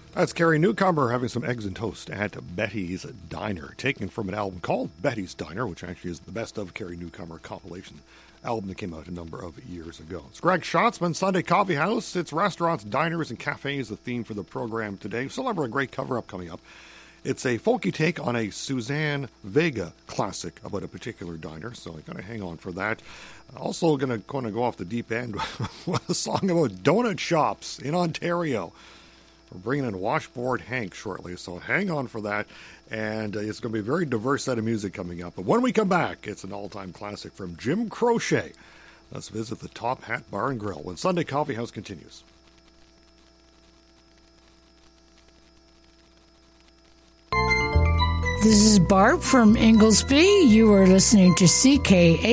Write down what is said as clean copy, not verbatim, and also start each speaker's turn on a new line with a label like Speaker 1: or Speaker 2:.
Speaker 1: That's Carrie Newcomer having some eggs and toast at Betty's Diner, taken from an album called Betty's Diner, which actually is the best of Carrie Newcomer compilation album that came out a number of years ago. It's Greg Schatzman, Sunday Coffee House. It's restaurants, diners, and cafes, the theme for the program today. Still have a great cover-up coming up. It's a folky take on a Suzanne Vega classic about a particular diner, so I gotta hang on for that. Also gonna go off the deep end with a song about donut shops in Ontario. We're bringing in Washboard Hank shortly, so hang on for that. And it's going to be a very diverse set of music coming up. But when we come back, it's an all-time classic from Jim Croce. Let's visit the Top Hat Bar and Grill when Sunday Coffee House continues.
Speaker 2: This is Barb from Inglesby. You are listening to CKA.